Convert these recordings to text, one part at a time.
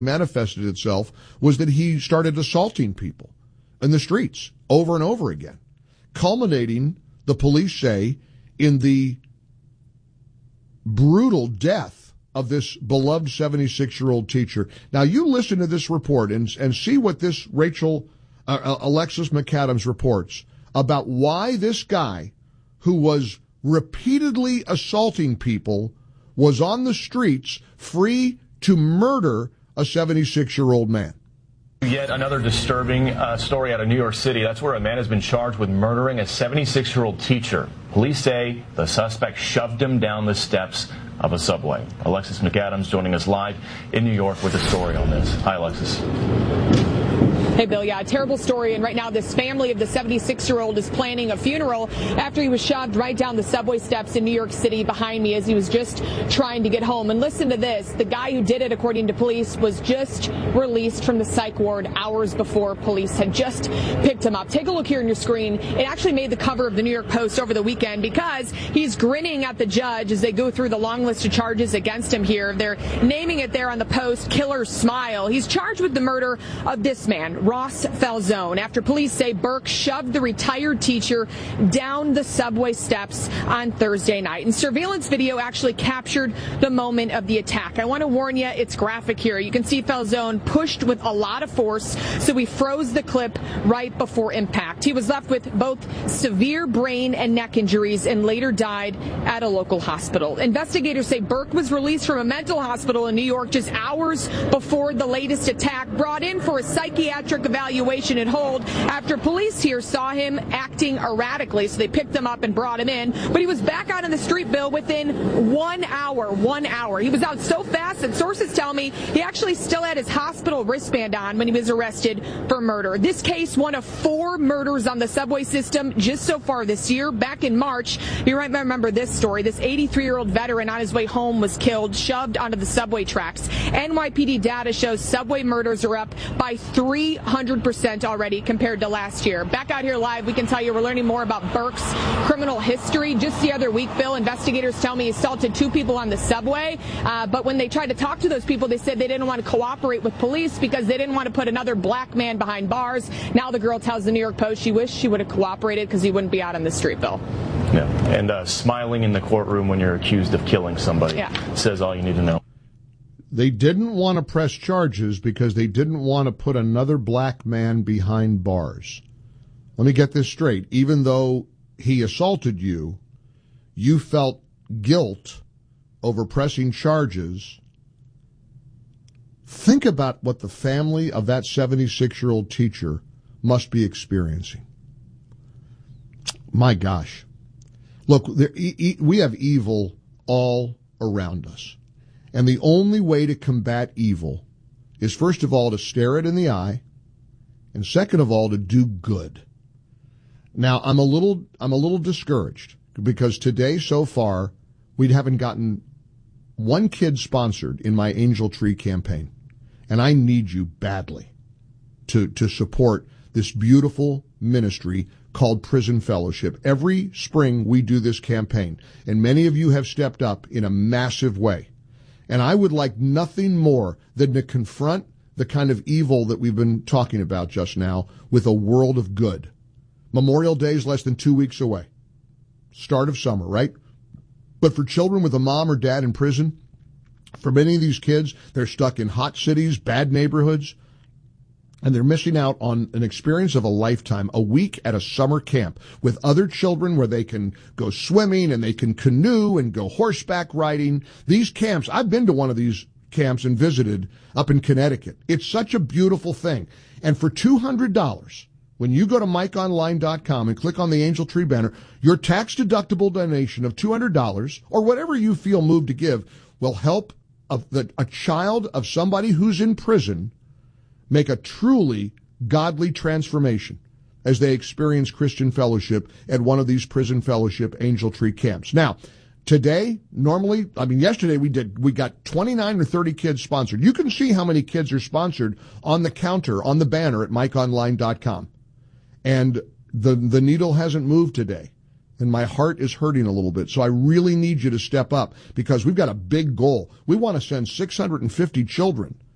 manifested itself was that he started assaulting people in the streets over and over again, culminating, the police say, in the brutal death of this beloved 76-year-old teacher. Now, you listen to this report and see what this Alexis McAdams reports about why this guy, who was repeatedly assaulting people, was on the streets free to murder a 76-year-old man. Yet another disturbing story out of New York City. That's where a man has been charged with murdering a 76-year-old teacher. Police say the suspect shoved him down the steps of a subway. Alexis McAdams joining us live in New York with a story on this. Hi, Alexis. Hey, Bill. Yeah, a terrible story. And right now, this family of the 76-year-old is planning a funeral after he was shoved right down the subway steps in New York City behind me as he was just trying to get home. And listen to this. The guy who did it, according to police, was just released from the psych ward hours before police had just picked him up. Take a look here on your screen. It actually made the cover of the New York Post over the weekend because he's grinning at the judge as they go through the long list of charges against him here. They're naming it there on the Post, Killer Smile. He's charged with the murder of this man, Ross Falzone, after police say Burke shoved the retired teacher down the subway steps on Thursday night. And surveillance video actually captured the moment of the attack. I want to warn you, it's graphic here. You can see Falzone pushed with a lot of force, so he froze the clip right before impact. He was left with both severe brain and neck injuries and later died at a local hospital. Investigators say Burke was released from a mental hospital in New York just hours before the latest attack, brought in for a psychiatric evaluation and hold after police here saw him acting erratically, so they picked him up and brought him in. But he was back out on the street, Bill, within 1 hour. 1 hour. He was out so fast that sources tell me he actually still had his hospital wristband on when he was arrested for murder. This case, one of 4 murders on the subway system just so far this year. Back in March, you might remember this story. This 83-year-old veteran on his way home was killed, shoved onto the subway tracks. NYPD data shows subway murders are up by 300% already compared to last year. Back out here live, we can tell you we're learning more about Burke's criminal history. Just the other week, Bill, investigators tell me he assaulted 2 people on the subway, but when they tried to talk to those people, they said they didn't want to cooperate with police because they didn't want to put another black man behind bars. Now the girl tells the New York Post she wished she would have cooperated because he wouldn't be out on the street, Bill. Yeah, and smiling in the courtroom when you're accused of killing somebody says all you need to know. They didn't want to press charges because they didn't want to put another black man behind bars. Let me get this straight. Even though he assaulted you, you felt guilt over pressing charges. Think about what the family of that 76-year-old teacher must be experiencing. My gosh. Look, we have evil all around us. And the only way to combat evil is, first of all, to stare it in the eye, and second of all, to do good. Now, I'm a little discouraged because today, so far, we haven't gotten one kid sponsored in my Angel Tree campaign. And I need you badly to support this beautiful ministry called Prison Fellowship. Every spring, we do this campaign, and many of you have stepped up in a massive way. And I would like nothing more than to confront the kind of evil that we've been talking about just now with a world of good. Memorial Day is less than 2 weeks away. Start of summer, right? But for children with a mom or dad in prison, for many of these kids, they're stuck in hot cities, bad neighborhoods, and they're missing out on an experience of a lifetime, a week at a summer camp with other children where they can go swimming and they can canoe and go horseback riding. These camps, I've been to one of these camps and visited up in Connecticut. It's such a beautiful thing. And for $200, when you go to MikeOnline.com and click on the Angel Tree banner, your tax-deductible donation of $200 or whatever you feel moved to give will help a child of somebody who's in prison make a truly godly transformation as they experience Christian fellowship at one of these Prison Fellowship Angel Tree camps. Now, today, yesterday we got 29 or 30 kids sponsored. You can see how many kids are sponsored on the counter, on the banner at MikeOnline.com. And the needle hasn't moved today. And my heart is hurting a little bit. So I really need you to step up because we've got a big goal. We want to send 650 children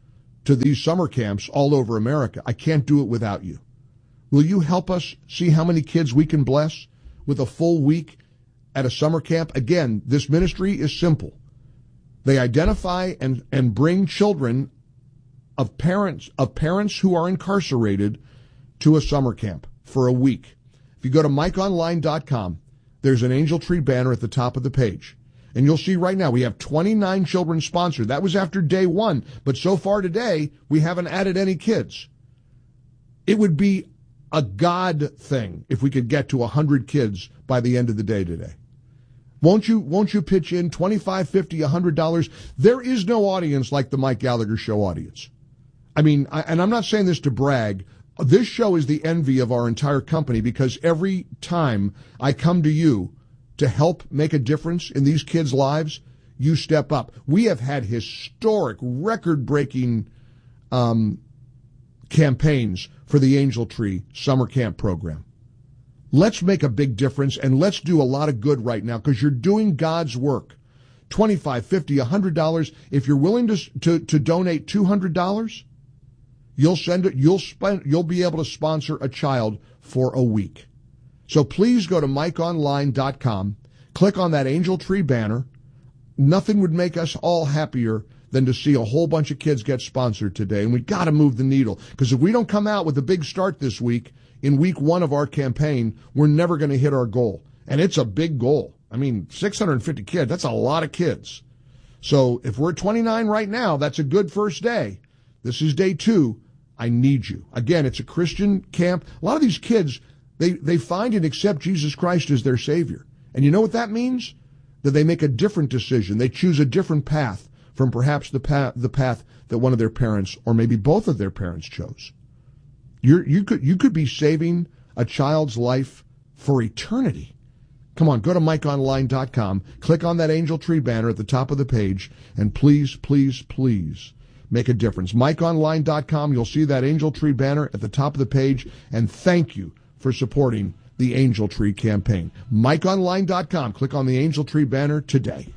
to these summer camps all over America. I can't do it without you. Will you help us see how many kids we can bless with a full week at a summer camp? Again, this ministry is simple. They identify and bring children of parents who are incarcerated to a summer camp for a week. If you go to MikeOnline.com, there's an Angel Tree banner at the top of the page. And you'll see right now we have 29 children sponsored. That was after day one. But so far today, we haven't added any kids. It would be a God thing if we could get to 100 kids by the end of the day today. Won't you pitch in $25, $50, $100? There is no audience like the Mike Gallagher Show audience. I mean, and I'm not saying this to brag. This show is the envy of our entire company because every time I come to you to help make a difference in these kids' lives, you step up. We have had historic, record-breaking campaigns for the Angel Tree Summer Camp program. Let's make a big difference, and let's do a lot of good right now because you're doing God's work. $25, $50, $100. If you're willing to donate $200, you'll send it. You'll be able to sponsor a child for a week. So please go to MikeOnline.com, click on that Angel Tree banner. Nothing would make us all happier than to see a whole bunch of kids get sponsored today. And we got to move the needle because if we don't come out with a big start this week, in week one of our campaign, we're never going to hit our goal. And it's a big goal. I mean, 650 kids, that's a lot of kids. So if we're at 29 right now, that's a good first day. This is day 2. I need you. Again, it's a Christian camp. A lot of these kids, they find and accept Jesus Christ as their Savior. And you know what that means? That they make a different decision. They choose a different path from perhaps the path that one of their parents or maybe both of their parents chose. You could be saving a child's life for eternity. Come on, go to MikeOnline.com, click on that Angel Tree banner at the top of the page, and please, please, please make a difference. MikeOnline.com, you'll see that Angel Tree banner at the top of the page, and thank you for supporting the Angel Tree campaign. MikeOnline.com, click on the Angel Tree banner today.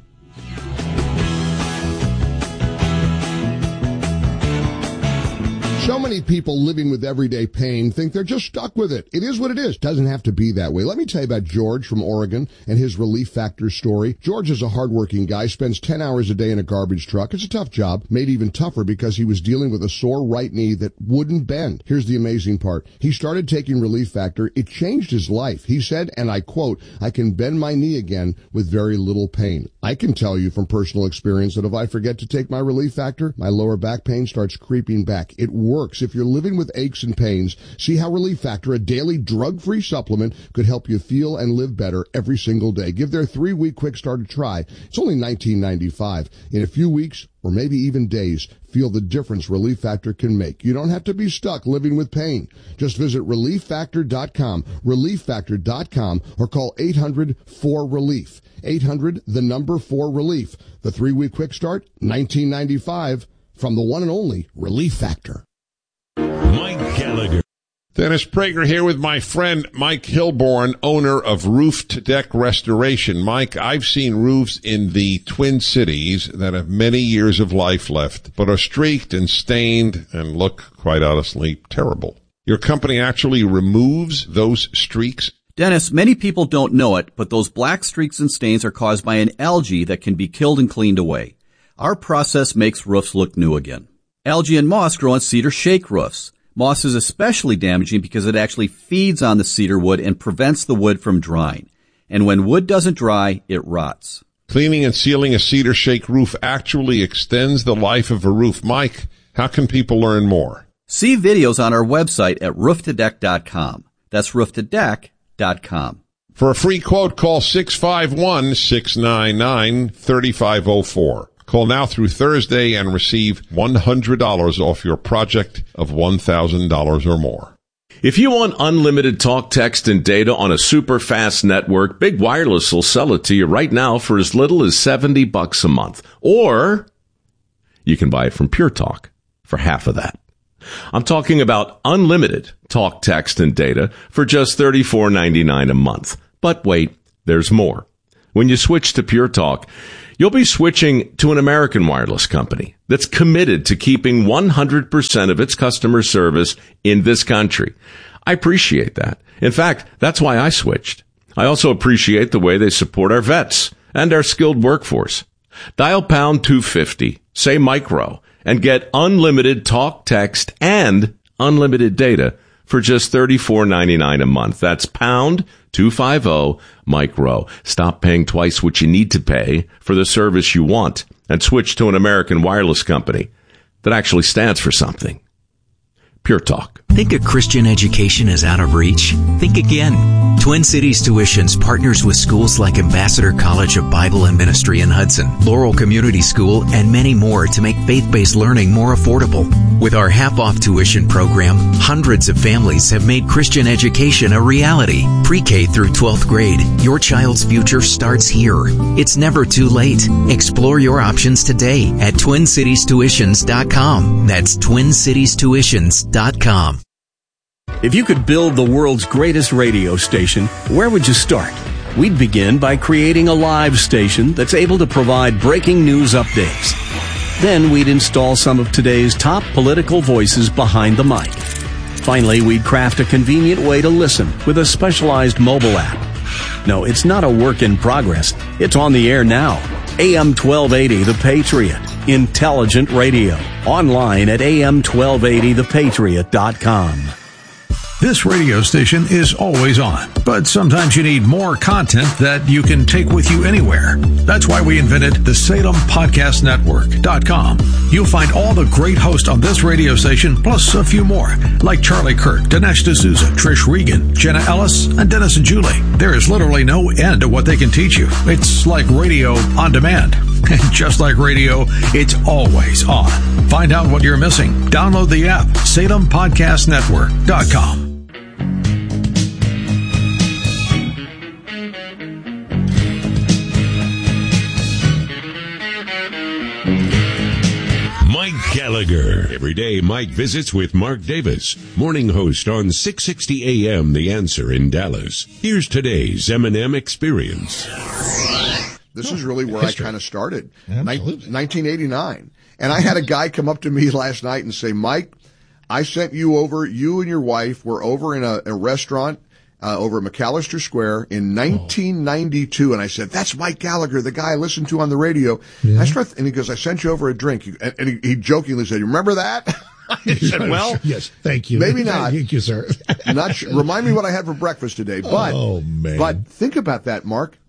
So many people living with everyday pain think they're just stuck with it. It is what it is. Doesn't have to be that way. Let me tell you about George from Oregon and his Relief Factor story. George is a hardworking guy, spends 10 hours a day in a garbage truck. It's a tough job, made even tougher because he was dealing with a sore right knee that wouldn't bend. Here's the amazing part. He started taking Relief Factor. It changed his life. He said, and I quote, "I can bend my knee again with very little pain." I can tell you from personal experience that if I forget to take my Relief Factor, my lower back pain starts creeping back. It works. If you're living with aches and pains, see how Relief Factor, a daily drug-free supplement, could help you feel and live better every single day. Give their 3-week quick start a try. It's only $19.95. In a few weeks, or maybe even days, feel the difference Relief Factor can make. You don't have to be stuck living with pain. Just visit ReliefFactor.com, ReliefFactor.com, or call 800-4RELIEF. 800-4RELIEF. The 3-week quick start, $19.95, from the one and only Relief Factor. Mike Gallagher. Dennis Prager here with my friend Mike Hilborn, owner of Roof to Deck Restoration. Mike, I've seen roofs in the Twin Cities that have many years of life left, but are streaked and stained and look, quite honestly, terrible. Your company actually removes those streaks? Dennis, many people don't know it, but those black streaks and stains are caused by an algae that can be killed and cleaned away. Our process makes roofs look new again. Algae and moss grow on cedar shake roofs. Moss is especially damaging because it actually feeds on the cedar wood and prevents the wood from drying. And when wood doesn't dry, it rots. Cleaning and sealing a cedar shake roof actually extends the life of a roof. Mike, how can people learn more? See videos on our website at rooftodeck.com. That's rooftodeck.com. For a free quote, call 651-699-3504. Call now through Thursday and receive $100 off your project of $1,000 or more. If you want unlimited talk, text, and data on a super fast network, Big Wireless will sell it to you right now for as little as $70 a month. Or you can buy it from Pure Talk for half of that. I'm talking about unlimited talk, text, and data for just $34.99 a month. But wait, there's more. When you switch to Pure Talk, you'll be switching to an American wireless company that's committed to keeping 100% of its customer service in this country. I appreciate that. In fact, that's why I switched. I also appreciate the way they support our vets and our skilled workforce. Dial pound 250, say micro, and get unlimited talk, text, and unlimited data for just $34.99 a month. That's pound 250 micro. Stop paying twice what you need to pay for the service you want and switch to an American wireless company that actually stands for something. Pure Talk. Think a Christian education is out of reach? Think again. Twin Cities Tuitions partners with schools like Ambassador College of Bible and Ministry in Hudson, Laurel Community School, and many more to make faith-based learning more affordable. With our half-off tuition program, hundreds of families have made Christian education a reality. Pre-K through 12th grade, your child's future starts here. It's never too late. Explore your options today at TwinCitiesTuitions.com. That's TwinCitiesTuitions.com. If you could build the world's greatest radio station, where would you start? We'd begin by creating a live station that's able to provide breaking news updates. Then we'd install some of today's top political voices behind the mic. Finally, we'd craft a convenient way to listen with a specialized mobile app. No, it's not a work in progress. It's on the air now. AM 1280 The Patriot. Intelligent radio. Online at am1280thepatriot.com. This radio station is always on, but sometimes you need more content that you can take with you anywhere. That's why we invented the SalemPodcastNetwork.com. You'll find all the great hosts on this radio station, plus a few more, like Charlie Kirk, Dinesh D'Souza, Trish Regan, Jenna Ellis, and Dennis and Julie. There is literally no end to what they can teach you. It's like radio on demand. And just like radio, it's always on. Find out what you're missing. Download the app, SalemPodcastNetwork.com. Mike Gallagher. Every day, Mike visits with Mark Davis, morning host on 660 AM The Answer in Dallas. Here's today's M&M Experience. This is really where I kind of started. 1989. And I had a guy come up to me last night and say, Mike, I sent you over, you and your wife were over in a restaurant over at McAllister Square in 1992. And I said, that's Mike Gallagher, the guy I listened to on the radio. Yeah. And he goes, I sent you over a drink. And he jokingly said, you remember that? I said, well, yes, thank you. Maybe not. Thank you, sir. Not sure. Remind me what I had for breakfast today. But, but think about that, Mark.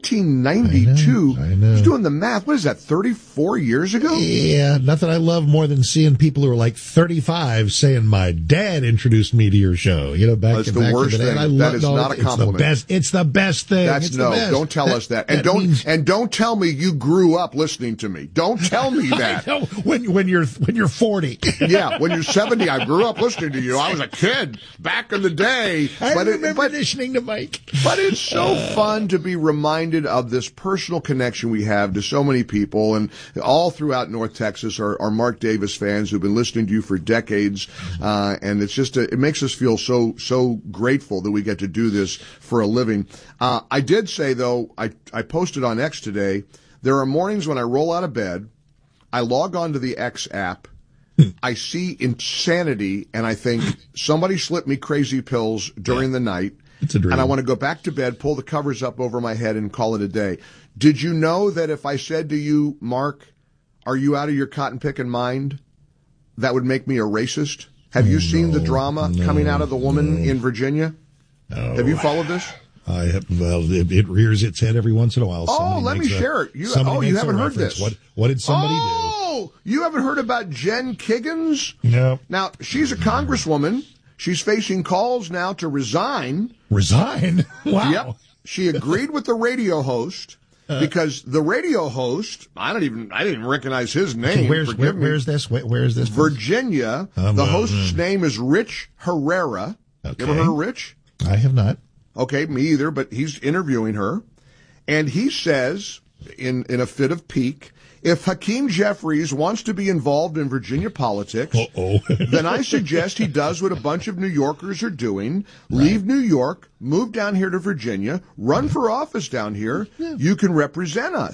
1992. I know. He's doing the math. What is that, 34 years ago? Yeah, nothing I love more than seeing people who are like 35 saying, my dad introduced me to your show. You know, back in the worst thing. That is not a compliment. It's the best thing. Don't tell us that. And don't tell me you grew up listening to me. Don't tell me that. I know, when you're 40. Yeah. When you're 70, I grew up listening to you. I was a kid back in the day. I remember listening to Mike. But it's so fun to be reminded of this personal connection we have to so many people. And all throughout North Texas are Mark Davis fans who've been listening to you for decades. And it's just, it makes us feel so grateful that we get to do this for a living. I did say, though, I posted on X today, there are mornings when I roll out of bed, I log on to the X app, I see insanity, and I think somebody slipped me crazy pills during the night, it's a dream. And I want to go back to bed, pull the covers up over my head, and call it a day. Did you know that if I said to you, Mark, are you out of your cotton-picking mind, that would make me a racist? Have you seen the drama coming out of the woman in Virginia? No. Have you followed this? I have. Well, it rears its head every once in a while. Let me share it. You haven't heard this. What did somebody do? Oh, you haven't heard about Jen Kiggins? No. Now, she's a congresswoman. She's facing calls now to resign. Resign? Wow. Yep. She agreed with the radio host because the radio host, I didn't even recognize his name. Where's this? Where is this? Virginia. The host's name is Rich Herrera. Okay. You ever heard of Rich? I have not. Okay, me either, but he's interviewing her. And he says, in a fit of pique, if Hakeem Jeffries wants to be involved in Virginia politics, then I suggest he does what a bunch of New Yorkers are doing. Leave New York, move down here to Virginia, run for office down here. Yeah. You can represent us.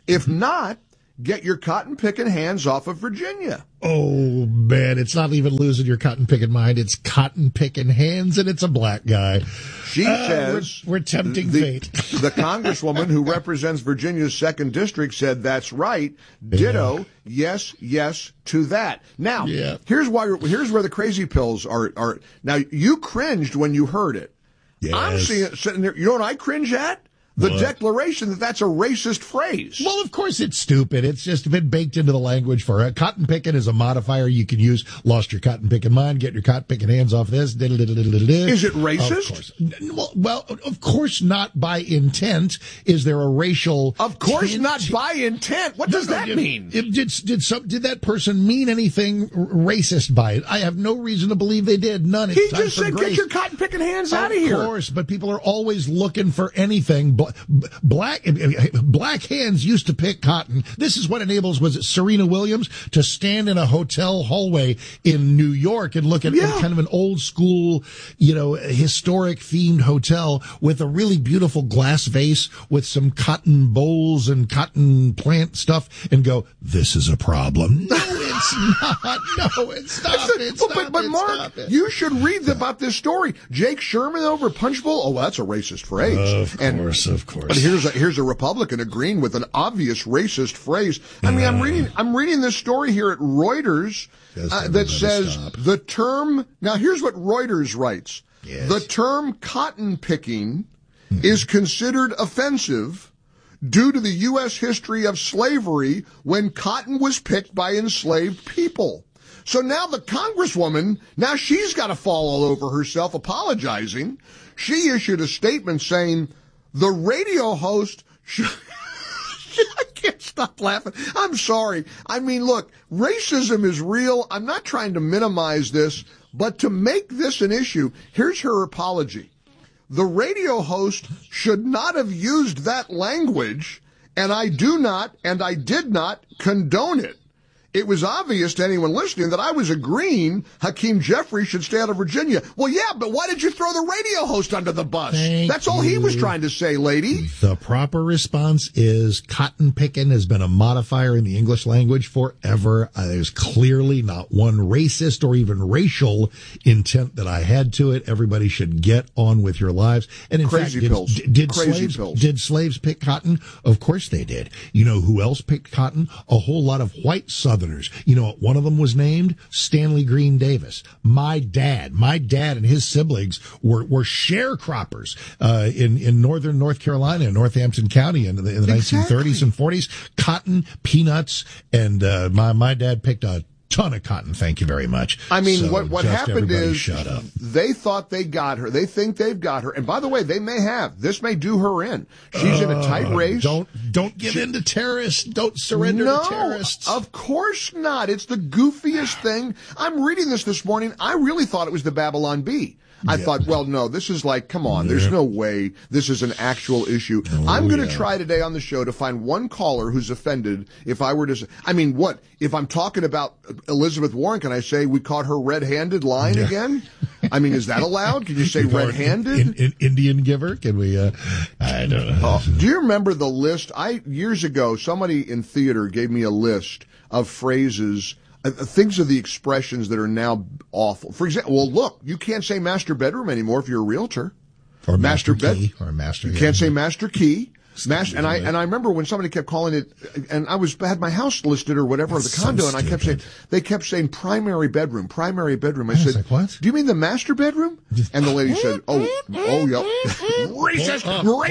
If not, get your cotton-picking hands off of Virginia. Oh, man, it's not even losing your cotton-picking mind. It's cotton-picking hands, and it's a black guy. She says... We're tempting fate. The congresswoman who represents Virginia's 2nd District said that's right. Ditto, yes to that. Now, here's where the crazy pills are. Now, you cringed when you heard it. Yes. I'm sitting there. You know what I cringe at? The declaration that that's a racist phrase. Well, of course it's stupid. It's just been baked into the language for it. Cotton picking is a modifier you can use. Lost your cotton picking mind. Get your cotton picking hands off this. Is it racist? Of course. Well, of course not by intent. Is there a racial? Of course not by intent. What does that mean? Did that person mean anything racist by it? I have no reason to believe they did. None. He just said, "Get your cotton picking hands out of here." Of course, but people are always looking for anything. Black hands used to pick cotton. This is what enables, was it Serena Williams, to stand in a hotel hallway in New York and look at kind of an old school, historic themed hotel with a really beautiful glass vase with some cotton bowls and cotton plant stuff and go, "This is a problem." No, it's not. No, stop it. But Mark, you should read about this story. Jake Sherman over at Punch Bowl. Oh, well, that's a racist phrase. Of course. But here's a Republican agreeing with an obvious racist phrase. I mean, I'm reading this story here at Reuters that says the term. Now, here's what Reuters writes: the term cotton picking is considered offensive due to the U.S. history of slavery when cotton was picked by enslaved people. So now the congresswoman, now she's got to fall all over herself apologizing. She issued a statement saying the radio host I can't stop laughing. I'm sorry. I mean, look, racism is real. I'm not trying to minimize this, but to make this an issue, here's her apology. The radio host should not have used that language, and I did not condone it. It was obvious to anyone listening that I was agreeing Hakeem Jeffries should stay out of Virginia. Well, yeah, but why did you throw the radio host under the bus? That's all he was trying to say, lady. The proper response is cotton picking has been a modifier in the English language forever. There's clearly not one racist or even racial intent that I had to it. Everybody should get on with your lives. And in fact, did slaves pick cotton? Of course they did. You know who else picked cotton? A whole lot of white Southerners. You know, one of them was named Stanley Green Davis. My dad and his siblings were sharecroppers in northern North Carolina, in Northampton County in the 1930s and 40s. Cotton, peanuts, and my dad picked a ton of cotton. Thank you very much. I mean, so what happened is shut up. They thought they got her. They think they've got her. And by the way, they may have. This may do her in. She's in a tight race. Don't give in to terrorists. Don't surrender to terrorists. Of course not. It's the goofiest thing. I'm reading this morning. I really thought it was the Babylon Bee. I thought, well, no, this is like, come on, there's no way this is an actual issue. I'm going to try today on the show to find one caller who's offended if I were to, I mean, what, if I'm talking about Elizabeth Warren, can I say we caught her red-handed lying again? I mean, is that allowed? Can you say red-handed? Indian giver? Can we, I don't know. Do you remember the list? Years ago, somebody in theater gave me a list of phrases. Things are the expressions that are now awful. For example, well, look, you can't say master bedroom anymore if you're a realtor. Or master key. Or master. You can't say master key. And I remember when somebody kept calling it, and I had my house listed or whatever, the condo, and they kept saying primary bedroom. I said, like, what? Do you mean the master bedroom? And the lady said, oh, yep. Racist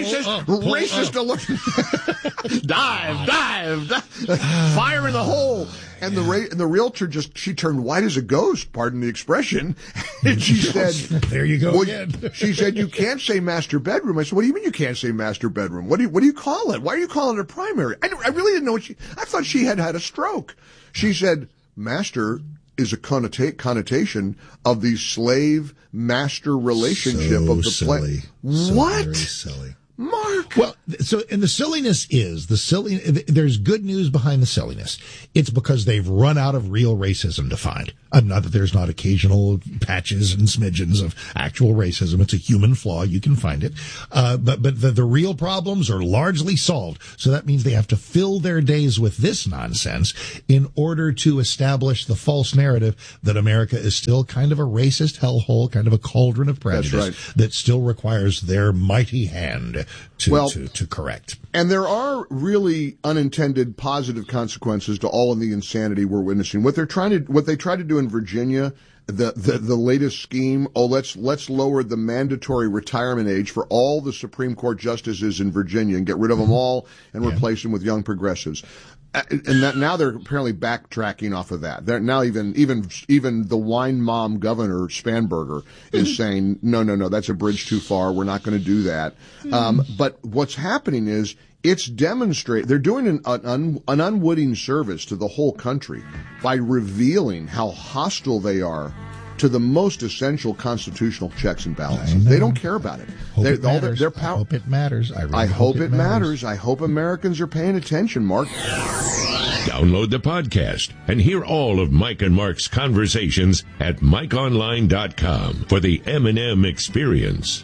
alert. Dive. Fire in the hole. And the realtor she turned white as a ghost, pardon the expression, and she said, there you go again. She said, you can't say master bedroom. I said, what do you mean you can't say master bedroom? What do you call it? Why are you calling it a primary? I really didn't know I thought she had a stroke. She said, master is a connotation of the slave-master relationship of the play. So what? Very silly. Mark. Well, and the silliness is there's good news behind the silliness. It's because they've run out of real racism to find. Not that there's not occasional patches and smidgens of actual racism. It's a human flaw. You can find it. But the real problems are largely solved. So that means they have to fill their days with this nonsense in order to establish the false narrative that America is still kind of a racist hellhole, kind of a cauldron of prejudice that still requires their mighty hand to correct. And there are really unintended positive consequences to all of the insanity we're witnessing. What they tried to do in Virginia, the latest scheme, let's lower the mandatory retirement age for all the Supreme Court justices in Virginia and get rid of them all and replace them with young progressives. And that now they're apparently backtracking off of that. They're now even the wine mom governor Spanberger is saying no, that's a bridge too far. We're not going to do that. But what's happening is they're doing an unwitting service to the whole country by revealing how hostile they are to the most essential constitutional checks and balances. They don't care about it. I hope it matters. I hope it matters. I hope Americans are paying attention, Mark. Download the podcast and hear all of Mike and Mark's conversations at MikeOnline.com for the M&M experience.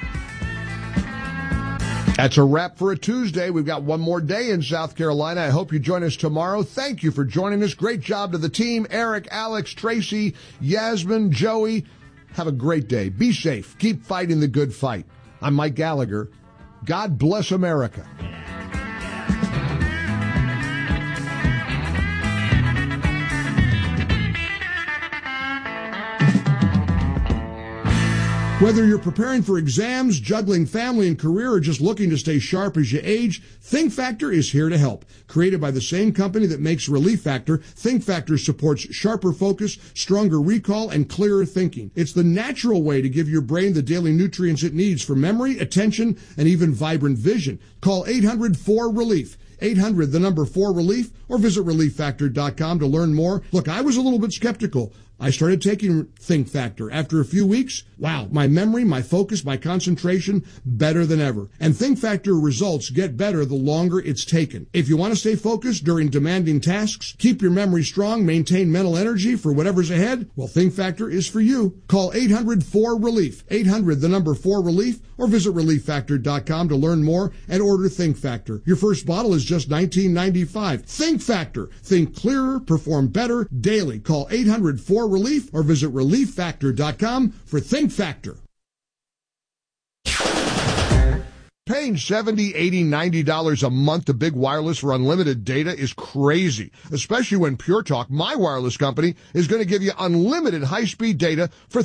That's a wrap for a Tuesday. We've got one more day in South Carolina. I hope you join us tomorrow. Thank you for joining us. Great job to the team. Eric, Alex, Tracy, Yasmin, Joey. Have a great day. Be safe. Keep fighting the good fight. I'm Mike Gallagher. God bless America. Whether you're preparing for exams, juggling family and career, or just looking to stay sharp as you age, Think Factor is here to help. Created by the same company that makes Relief Factor, Think Factor supports sharper focus, stronger recall, and clearer thinking. It's the natural way to give your brain the daily nutrients it needs for memory, attention, and even vibrant vision. Call 800-4RELIEF. 800, the number 4RELIEF, or visit ReliefFactor.com to learn more. Look, I was a little bit skeptical. I started taking Think Factor. After a few weeks, wow, my memory, my focus, my concentration, better than ever. And Think Factor results get better the longer it's taken. If you want to stay focused during demanding tasks, keep your memory strong, maintain mental energy for whatever's ahead, well, Think Factor is for you. Call 800-4RELIEF. 800, the number 4RELIEF, or visit ReliefFactor.com to learn more and order Think Factor. Your first bottle is just $19.95. Think Factor. Think clearer, perform better daily. Call 800-4RELIEF or visit ReliefFactor.com for Think Factor. Paying $70, $80, $90 a month to Big Wireless for unlimited data is crazy, especially when Pure Talk, my wireless company, is going to give you unlimited high-speed data for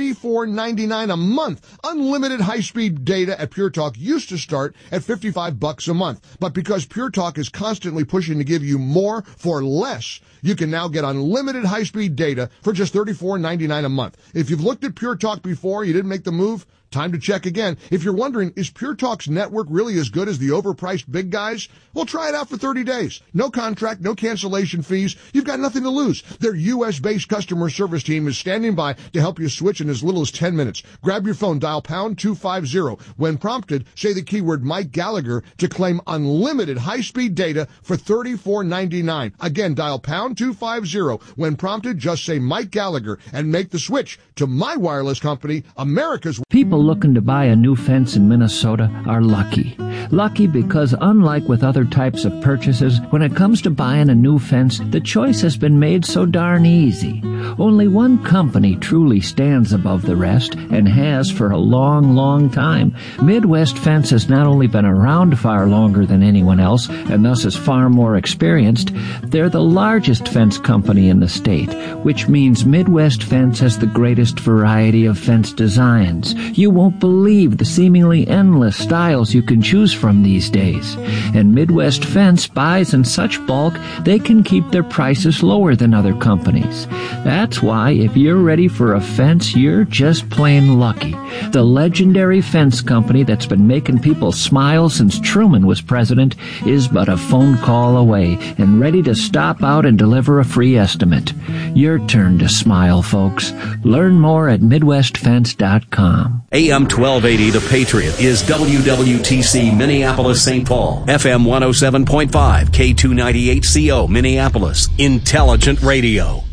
$34.99 a month. Unlimited high-speed data at Pure Talk used to start at $55 a month, but because Pure Talk is constantly pushing to give you more for less, you can now get unlimited high-speed data for just $34.99 a month. If you've looked at Pure Talk before, you didn't make the move, time to check again. If you're wondering, is Pure Talk's network really as good as the overpriced big guys? Well, try it out for 30 days. No contract, no cancellation fees. You've got nothing to lose. Their U.S.-based customer service team is standing by to help you switch in as little as 10 minutes. Grab your phone, dial pound 250. When prompted, say the keyword Mike Gallagher to claim unlimited high-speed data for $34.99. Again, dial pound 250. When prompted, just say Mike Gallagher and make the switch to my wireless company, America's. People looking to buy a new fence in Minnesota are lucky. Lucky because unlike with other types of purchases, when it comes to buying a new fence, the choice has been made so darn easy. Only one company truly stands above the rest and has for a long, long time. Midwest Fence has not only been around far longer than anyone else and thus is far more experienced, they're the largest fence company in the state, which means Midwest Fence has the greatest variety of fence designs. You won't believe the seemingly endless styles you can choose from these days. And Midwest Fence buys in such bulk, they can keep their prices lower than other companies. That's why if you're ready for a fence, you're just plain lucky. The legendary fence company that's been making people smile since Truman was president is but a phone call away and ready to stop out and deliver a free estimate. Your turn to smile, folks. Learn more at MidwestFence.com. AM 1280, The Patriot, is WWTC Minneapolis, St. Paul. FM 107.5, K298CO, Minneapolis. Intelligent Radio.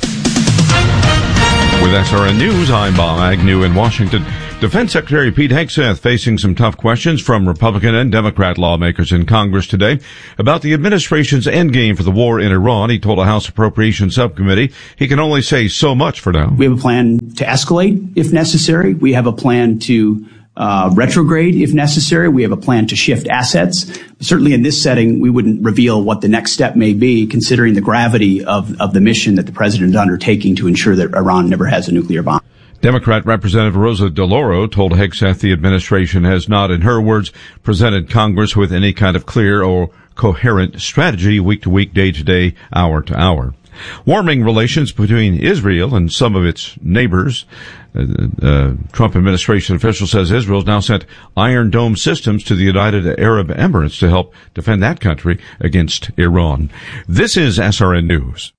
With SRN News, I'm Bob Agnew in Washington. Defense Secretary Pete Hegseth facing some tough questions from Republican and Democrat lawmakers in Congress today about the administration's endgame for the war in Iran. He told a House Appropriations Subcommittee he can only say so much for now. We have a plan to escalate if necessary. We have a plan to retrograde if necessary. We have a plan to shift assets. Certainly in this setting, we wouldn't reveal what the next step may be, considering the gravity of the mission that the president is undertaking to ensure that Iran never has a nuclear bomb. Democrat Representative Rosa DeLauro told Hegseth the administration has not, in her words, presented Congress with any kind of clear or coherent strategy week to week, day to day, hour to hour. Warming relations between Israel and some of its neighbors. Trump administration official says Israel's now sent Iron Dome systems to the United Arab Emirates to help defend that country against Iran. This is SRN News.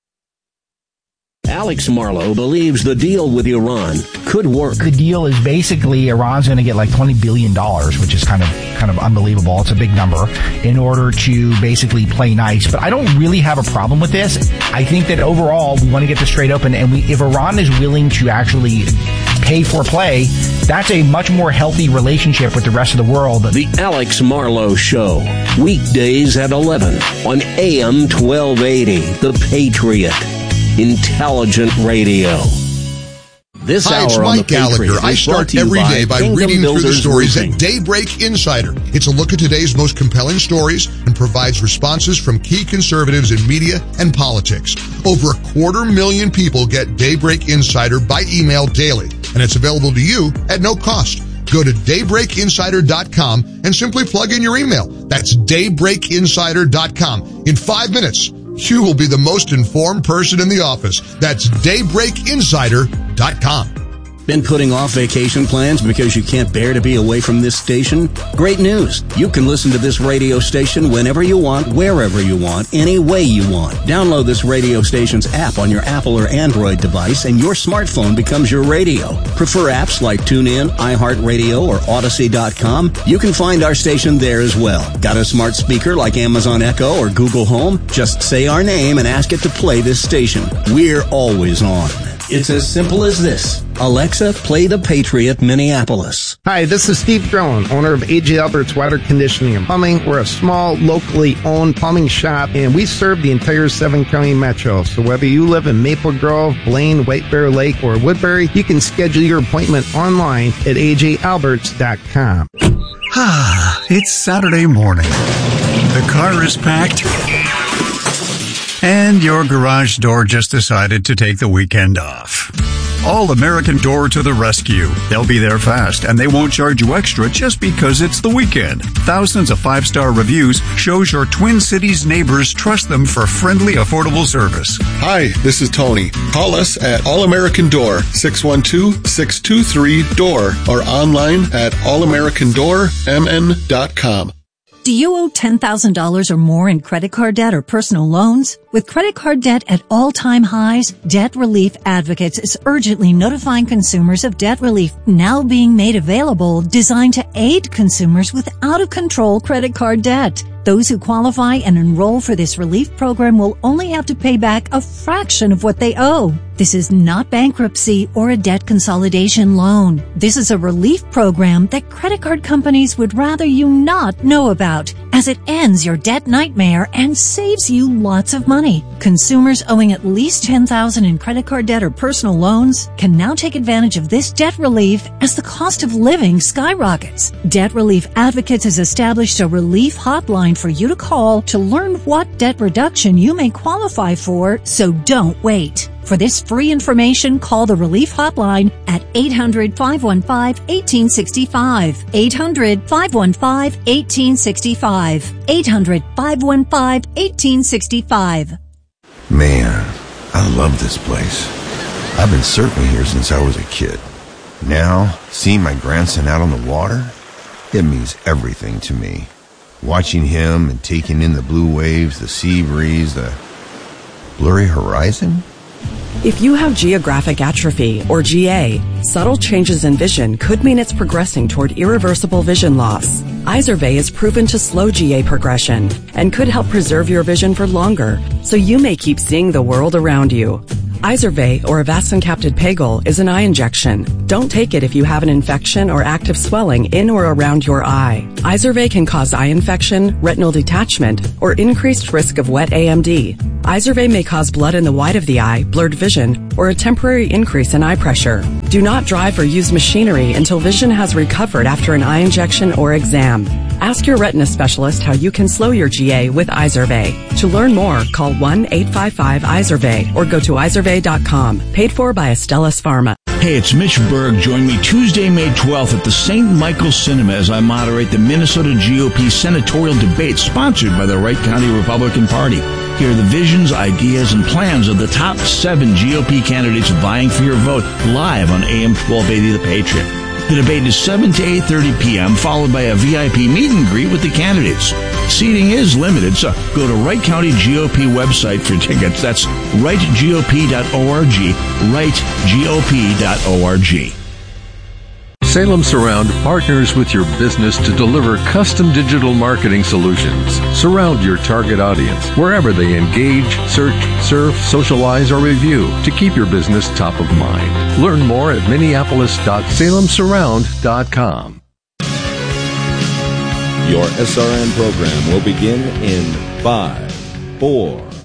Alex Marlow believes the deal with Iran could work. The deal is basically Iran's going to get like $20 billion, which is kind of unbelievable. It's a big number in order to basically play nice. But I don't really have a problem with this. I think that overall we want to get this straight open, and if Iran is willing to actually pay for play, that's a much more healthy relationship with the rest of the world. The Alex Marlow Show, weekdays at 11 on AM 1280, The Patriot. Intelligent Radio. This Hi, hour it's on Mike The Patriot Gallagher. I start every day by reading through the stories at Daybreak Insider. It's a look at today's most compelling stories and provides responses from key conservatives in media and politics. Over 250,000 people get Daybreak Insider by email daily, and it's available to you at no cost. Go to daybreakinsider.com and simply plug in your email. That's daybreakinsider.com. In 5 minutes, you will be the most informed person in the office. That's daybreakinsider.com. Been putting off vacation plans because you can't bear to be away from this station? Great news. You can listen to this radio station whenever you want, wherever you want, any way you want. Download this radio station's app on your Apple or Android device and your smartphone becomes your radio. Prefer apps like TuneIn, iHeartRadio, or Odyssey.com? You can find our station there as well. Got a smart speaker like Amazon Echo or Google Home? Just say our name and ask it to play this station. We're always on. It's as simple as this. Alexa, play The Patriot Minneapolis. Hi, this is Steve Drone, owner of A.J. Albert's Water Conditioning and Plumbing. We're a small, locally owned plumbing shop, and we serve the entire 7-county metro. So whether you live in Maple Grove, Blaine, White Bear Lake, or Woodbury, you can schedule your appointment online at ajalberts.com. It's Saturday morning. The car is packed, and your garage door just decided to take the weekend off. All American Door to the rescue. They'll be there fast, and they won't charge you extra just because it's the weekend. Thousands of 5-star reviews shows your Twin Cities neighbors trust them for friendly, affordable service. Hi, this is Tony. Call us at All American Door, 612-623-DOOR, or online at allamericandoormn.com. Do you owe $10,000 or more in credit card debt or personal loans? With credit card debt at all-time highs, Debt Relief Advocates is urgently notifying consumers of debt relief now being made available, designed to aid consumers with out-of-control credit card debt. Those who qualify and enroll for this relief program will only have to pay back a fraction of what they owe. This is not bankruptcy or a debt consolidation loan. This is a relief program that credit card companies would rather you not know about, as it ends your debt nightmare and saves you lots of money. Consumers owing at least $10,000 in credit card debt or personal loans can now take advantage of this debt relief as the cost of living skyrockets. Debt Relief Advocates has established a relief hotline for you to call to learn what debt reduction you may qualify for, so don't wait. For this free information, call the Relief Hotline at 800-515-1865. 800-515-1865. 800-515-1865. Man, I love this place. I've been surfing here since I was a kid. Now, seeing my grandson out on the water, it means everything to me. Watching him and taking in the blue waves, the sea breeze, the blurry horizon, If you have geographic atrophy, or GA, subtle changes in vision could mean it's progressing toward irreversible vision loss. Izervay is proven to slow GA progression and could help preserve your vision for longer, so you may keep seeing the world around you. Izervay, or avacincaptad pegol, is an eye injection. Don't take it if you have an infection or active swelling in or around your eye. Izervay can cause eye infection, retinal detachment, or increased risk of wet AMD. Izervay may cause blood in the white of the eye, blurred vision, or a temporary increase in eye pressure. Do not drive or use machinery until vision has recovered after an eye injection or exam. Ask your retina specialist how you can slow your GA with Izervay. To learn more, call 1-855-IZERVAY or go to izervay.com. Paid for by Astellas Pharma. Hey, it's Mitch Berg. Join me Tuesday, May 12th at the St. Michael's Cinema as I moderate the Minnesota GOP senatorial debate sponsored by the Wright County Republican Party. Hear the visions, ideas, and plans of the top 7 GOP candidates vying for your vote live on AM 1280 The Patriot. The debate is 7 to 8:30 p.m., followed by a VIP meet and greet with the candidates. Seating is limited, so go to Wright County GOP website for tickets. That's wrightgop.org, wrightgop.org. Salem Surround partners with your business to deliver custom digital marketing solutions. Surround your target audience wherever they engage, search, surf, socialize, or review to keep your business top of mind. Learn more at minneapolis.salemsurround.com. Your SRN program will begin in 5, 4,